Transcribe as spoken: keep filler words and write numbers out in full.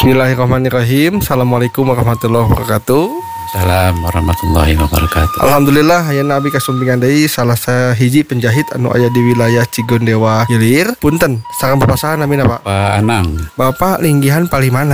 Bismillahirrahmanirrahim. Assalamualaikum warahmatullahi wabarakatuh. Salam warahmatullahi wabarakatuh. Alhamdulillah ayeuna abi kasumpingan deui salah sahiji penjahit anu aya di wilayah Cigondewa Hilir. Punten, sareng bapak saha namina Pak? Pak Anang. Bapak linggihan palimana?